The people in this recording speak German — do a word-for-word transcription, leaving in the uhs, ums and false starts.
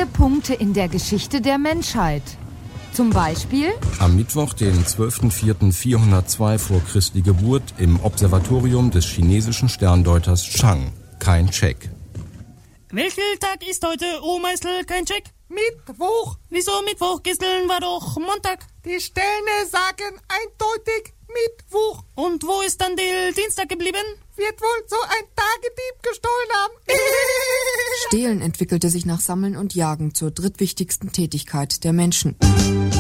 entscheidende Punkte in der Geschichte der Menschheit. Zum Beispiel am Mittwoch, den zwölften vierten vierhundertzwei vor Christi Geburt, im Observatorium des chinesischen Sterndeuters Chang. Kein Check. Welcher Tag ist heute, oh Meißel, kein Check? Mittwoch. Wieso Mittwoch? Gestern war doch Montag. Die Sterne sagen eindeutig Mittwoch. Und wo ist dann der Dienstag geblieben? Wird wohl so ein Tagedieb gestohlen haben. Stehlen entwickelte sich nach Sammeln und Jagen zur drittwichtigsten Tätigkeit der Menschen.